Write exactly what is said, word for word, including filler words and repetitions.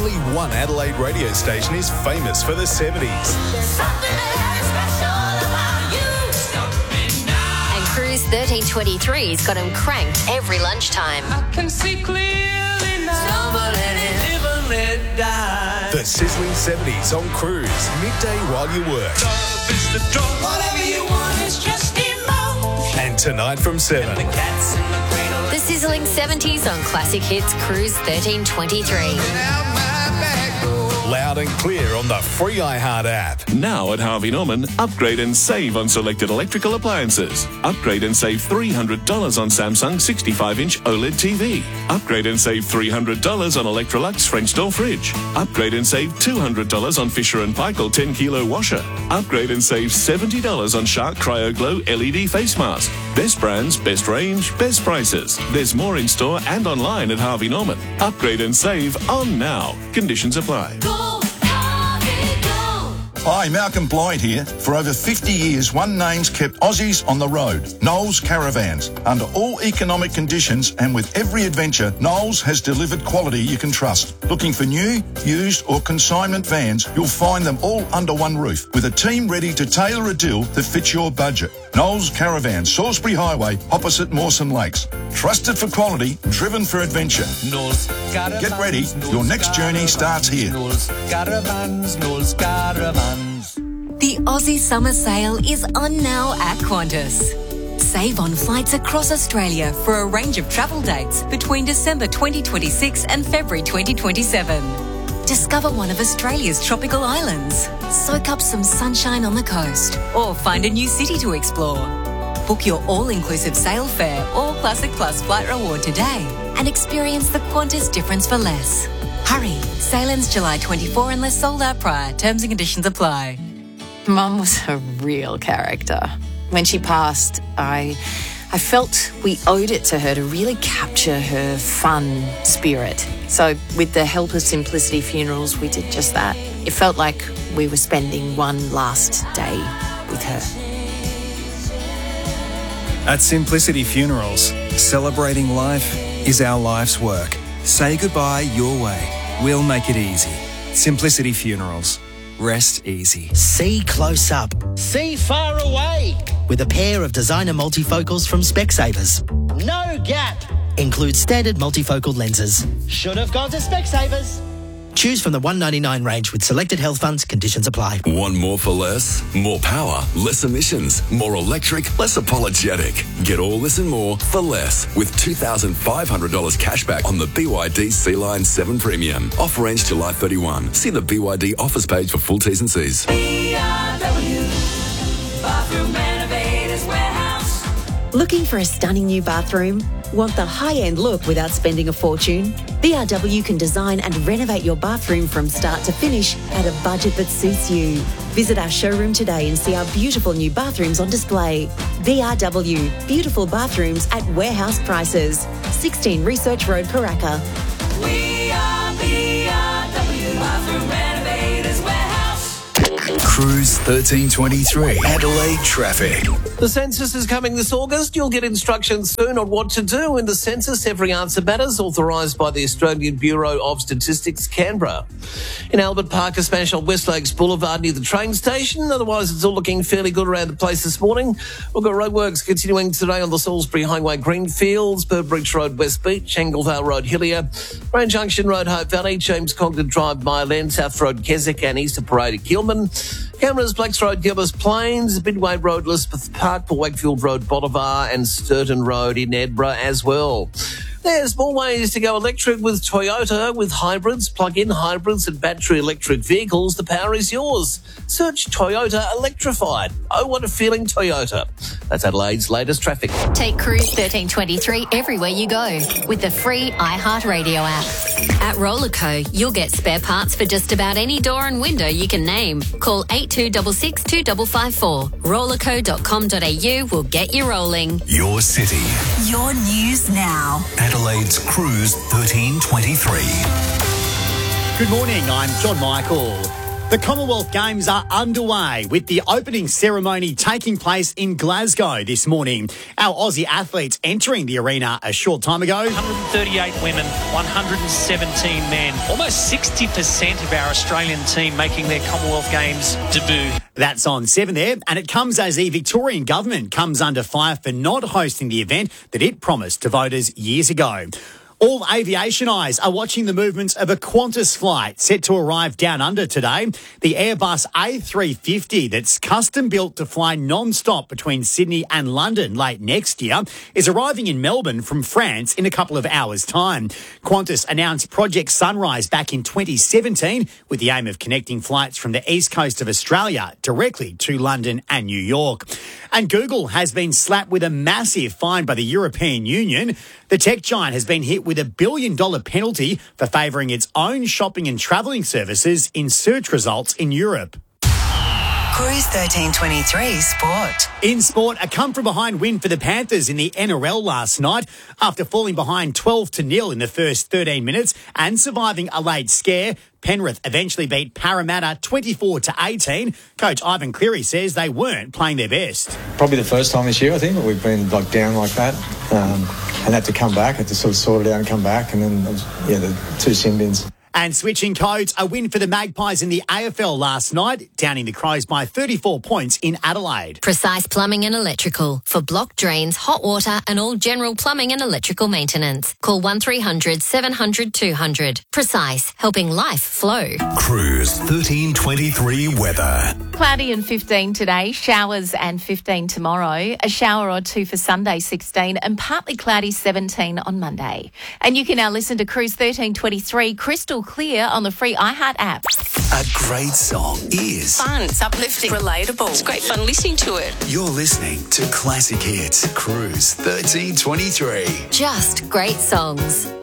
Only one Adelaide radio station is famous for the seventies. And Cruise thirteen twenty-three's got him cranked every lunchtime. I can see clearly now. Live and let die. The sizzling seventies on Cruise, midday while you work. Love is the drug. Whatever you want is just emotion. And tonight from seven. The cats in the cradle. The sizzling seventies on Classic Hits Cruise thirteen twenty-three. Loud and clear on the free iHeart app. Now at Harvey Norman, upgrade and save on selected electrical appliances. Upgrade and save three hundred dollars on Samsung sixty-five inch OLED T V. Upgrade and save three hundred dollars on Electrolux French door fridge. Upgrade and save two hundred dollars on Fisher and Paykel ten kilo washer. Upgrade and save seventy dollars on Shark Cryo Glow L E D face mask. Best brands, best range, best prices. There's more in store and online at Harvey Norman. Upgrade and save on now. Conditions apply. Hi, Malcolm Blythe here. For over fifty years, one name's kept Aussies on the road. Knowles Caravans. Under all economic conditions and with every adventure, Knowles has delivered quality you can trust. Looking for new, used or consignment vans, you'll find them all under one roof with a team ready to tailor a deal that fits your budget. Knowles Caravans, Salisbury Highway, opposite Mawson Lakes. Trusted for quality, driven for adventure. Knowles Caravans. Get ready, your next journey starts here. Knowles Caravans, Knowles Caravans. The Aussie Summer Sale is on now at Qantas. Save on flights across Australia for a range of travel dates between December twenty twenty-six and February twenty twenty-seven. Discover one of Australia's tropical islands, soak up some sunshine on the coast, or find a new city to explore. Book your all-inclusive sail fare or Classic Plus flight reward today and experience the Qantas difference for less. Hurry, sail ends July twenty-fourth unless sold out prior. Terms and conditions apply. Mum was a real character. When she passed, I I felt we owed it to her to really capture her fun spirit. So with the help of Simplicity Funerals, we did just that. It felt like we were spending one last day with her. At Simplicity Funerals, celebrating life is our life's work. Say goodbye your way. We'll make it easy. Simplicity Funerals. Rest easy. See close up. See far away. With a pair of designer multifocals from Specsavers. No gap. Includes standard multifocal lenses. Should have gone to Specsavers. Choose from the one ninety-nine range with selected health funds. Conditions apply. Want more for less? More power, less emissions, more electric, less apologetic. Get all this and more for less with two thousand five hundred dollars cashback on the B Y D C-Line seven Premium. Offer ends July thirty-first. See the B Y D offers page for full T's and C's. B R W, Bathroom Renovators Warehouse. Looking for a stunning new bathroom? Want the high-end look without spending a fortune? B R W can design and renovate your bathroom from start to finish at a budget that suits you. Visit our showroom today and see our beautiful new bathrooms on display. B R W, beautiful bathrooms at warehouse prices. sixteen Research Road, Paraka. We are B R W, Bathroom Renovators Warehouse. Cruise thirteen twenty-three, Adelaide traffic. The census is coming this August. You'll get instructions soon on what to do in the census. Every answer matters, authorised by the Australian Bureau of Statistics, Canberra. In Albert Park, a smash on West Lakes Boulevard near the train station. Otherwise, it's all looking fairly good around the place this morning. We've got roadworks continuing today on the Salisbury Highway Greenfields, Burbridge Road West Beach, Anglevale Road Hillier, Grand Junction Road Hope Valley, James Congdon Drive Mile End, South Road Keswick and Easter Parade at Gilman. Cameras, Blacks Road, Gilbers Plains, Midway Road, Elizabeth Park, Wakefield Road, Bolivar and Sturton Road in Edinburgh as well. There's more ways to go electric with Toyota. With hybrids, plug-in hybrids and battery electric vehicles, the power is yours. Search Toyota Electrified. Oh, what a feeling, Toyota. That's Adelaide's latest traffic. Take Cruise thirteen twenty-three everywhere you go with the free iHeartRadio app. At Rollerco, you'll get spare parts for just about any door and window you can name. Call eight two six six, two five five four. rollerco dot com dot a u will get you rolling. Your city. Your news now. Adelaide's Cruise thirteen twenty-three. Good morning, I'm John Michael. The Commonwealth Games are underway with the opening ceremony taking place in Glasgow this morning. Our Aussie athletes entering the arena a short time ago. one hundred thirty-eight women, one hundred seventeen men. Almost sixty percent of our Australian team making their Commonwealth Games debut. That's on seven there, and it comes as the Victorian government comes under fire for not hosting the event that it promised to voters years ago. All aviation eyes are watching the movements of a Qantas flight set to arrive down under today. The Airbus A three fifty that's custom built to fly non-stop between Sydney and London late next year is arriving in Melbourne from France in a couple of hours' time. Qantas announced Project Sunrise back in twenty seventeen with the aim of connecting flights from the east coast of Australia directly to London and New York. And Google has been slapped with a massive fine by the European Union. The tech giant has been hit with a billion dollar penalty for favouring its own shopping and travelling services in search results in Europe. Cruise thirteen twenty-three Sport. In sport, a come-from-behind win for the Panthers in the N R L last night after falling behind twelve to nil in the first thirteen minutes and surviving a late scare. Penrith eventually beat Parramatta twenty-four to eighteen. Coach Ivan Cleary says they weren't playing their best. Probably the first time this year, I think, that we've been like down like that, um, and had to come back, had to sort of sort it out and come back, and then yeah, the two sin bins. And switching codes, a win for the Magpies in the A F L last night, downing the Crows by thirty-four points in Adelaide. Precise Plumbing and Electrical for block drains, hot water and all general plumbing and electrical maintenance. Call one three hundred seven hundred two hundred. Precise, helping life flow. Cruise thirteen twenty-three weather. Cloudy and fifteen today, showers and fifteen tomorrow, a shower or two for Sunday sixteen and partly cloudy seventeen on Monday. And you can now listen to Cruise thirteen twenty-three crystal clear on the free iHeart app. A great song is fun, it's uplifting, relatable. It's great fun listening to it. You're listening to Classic Hits Cruise thirteen twenty-three. Just great songs.